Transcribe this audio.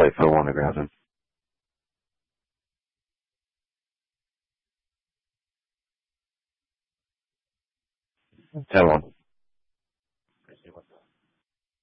late for the one to grab him. 10-1.